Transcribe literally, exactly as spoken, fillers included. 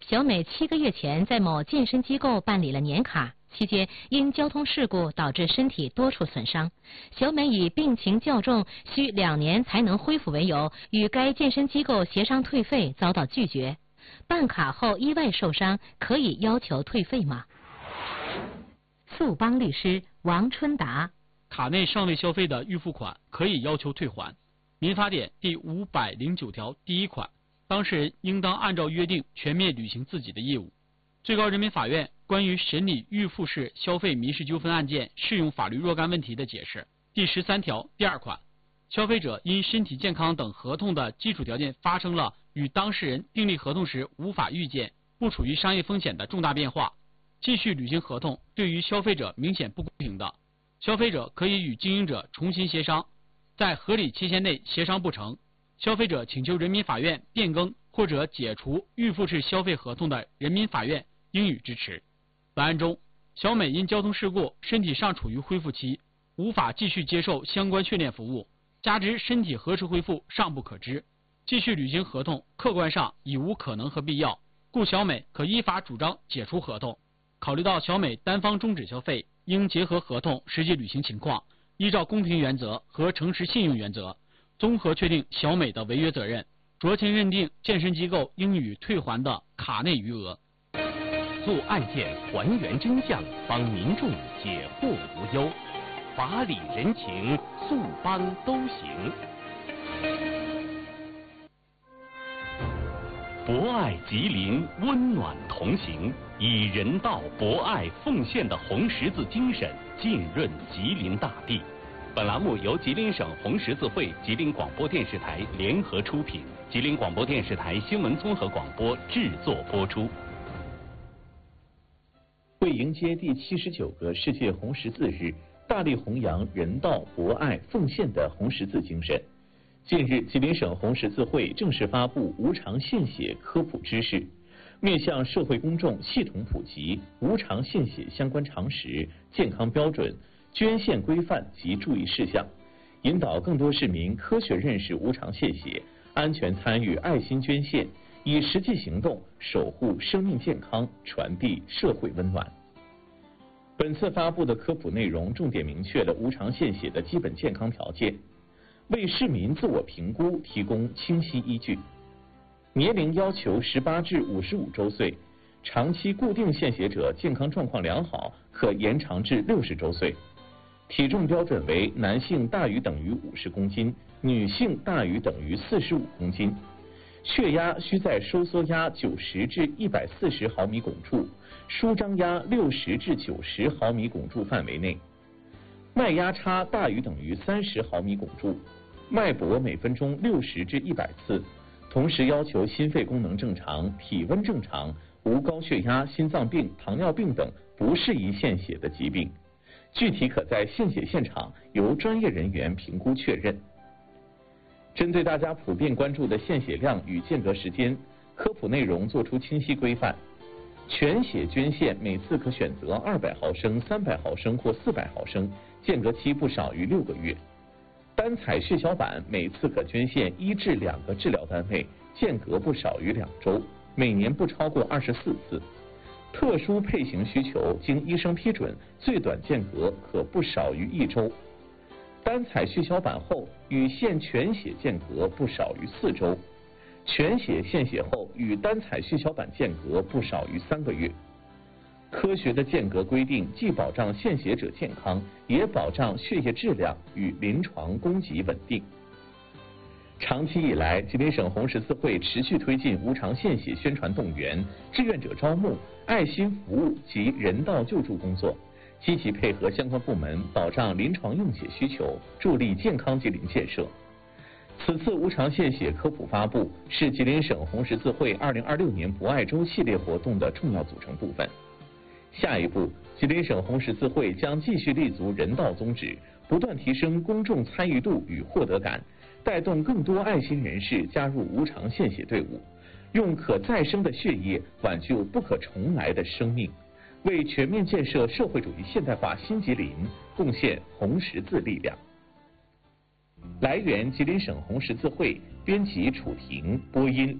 小美七个月前在某健身机构办理了年卡，期间因交通事故导致身体多处损伤。小美以病情较重，需两年才能恢复为由，与该健身机构协商退费，遭到拒绝。办卡后意外受伤，可以要求退费吗？速帮律师王春达。 卡内尚未消费的预付款可以要求退还。民法典第五百零九条第一款，当事人应当按照约定全面履行自己的义务。最高人民法院关于审理预付式消费民事纠纷案件适用法律若干问题的解释第十三条第二款，消费者因身体健康等合同的基础条件发生了与当事人订立合同时无法预见、不处于商业风险的重大变化，继续履行合同对于消费者明显不公平的，消费者可以与经营者重新协商，在合理期限内协商不成，消费者请求人民法院变更或者解除预付式消费合同的，人民法院应予支持。本案中，小美因交通事故身体尚处于恢复期，无法继续接受相关训练服务，加之身体何时恢复尚不可知，继续履行合同客观上已无可能和必要，故小美可依法主张解除合同。考虑到小美单方终止消费，应结合合同实际履行情况，依照公平原则和诚实信用原则，综合确定小美的违约责任，酌情认定健身机构应予退还的卡内余额。 做案件还原真相，帮民众解惑无忧，法理人情，速帮都行。博爱吉林，温暖同行，以人道、博爱、奉献的红十字精神浸润吉林大地。本栏目由吉林省红十字会、吉林广播电视台联合出品，吉林广播电视台新闻综合广播制作播出。 为迎接第七十九个世界红十字日，大力弘扬人道、博爱、奉献的红十字精神。近日，吉林省红十字会正式发布无偿献血科普知识，面向社会公众系统普及无偿献血相关常识、健康标准、捐献规范及注意事项，引导更多市民科学认识无偿献血，安全参与爱心捐献，以实际行动守护生命健康，传递社会温暖。本次发布的科普内容重点明确了无偿献血的基本健康条件，为市民自我评估提供清晰依据。年龄要求十八至五十五周岁，长期固定献血者健康状况良好，可延长至六十周岁。体重标准为男性大于等于五十公斤，女性大于等于四十五公斤。血压需在收缩压九十至一百四十毫米汞柱，舒张压六十至九十毫米汞柱范围内。脉压差大于等于三十毫米汞柱，脉搏每分钟六十至一百次。同时要求心肺功能正常、体温正常，无高血压、心脏病、糖尿病等不适宜献血的疾病。具体可在献血现场由专业人员评估确认。针对大家普遍关注的献血量与间隔时间，科普内容作出清晰规范。全血捐献每次可选择二百毫升、三百毫升或四百毫升，间隔期不少于六个月。单采血小板每次可捐献一至两个治疗单位，间隔不少于两周，每年不超过二十四次。特殊配型需求经医生批准，最短间隔可不少于一周。单采血小板后与献全血间隔不少于四周，全血献血后与单采血小板间隔不少于三个月。科学的间隔规定既保障献血者健康，也保障血液质量与临床供给稳定。长期以来，吉林省红十字会持续推进无偿献血宣传动员、志愿者招募、爱心服务及人道救助工作，积极配合相关部门保障临床用血需求，助力健康吉林建设。此次无偿献血科普发布是吉林省红十字会二零二六年博爱周系列活动的重要组成部分。下一步，吉林省红十字会将继续立足人道宗旨，不断提升公众参与度与获得感，带动更多爱心人士加入无偿献血队伍，用可再生的血液挽救不可重来的生命，为全面建设社会主义现代化新吉林贡献红十字力量。来源：吉林省红十字会，编辑：楚婷，播音。